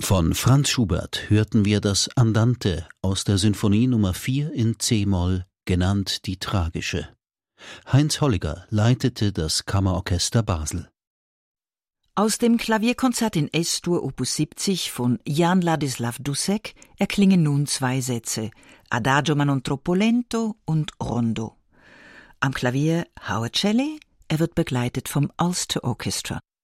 Von Franz Schubert hörten wir das Andante aus der Sinfonie Nummer 4 in c-Moll, genannt die Tragische. Heinz Holliger leitete das Kammerorchester Basel. Aus dem Klavierkonzert in S-Dur Opus 70 von Jan Ladislav Dussek erklingen nun 2 Sätze, Adagio ma non troppo lento und Rondo. Am Klavier Howard Shelley, er wird begleitet vom Ulster Orchestra.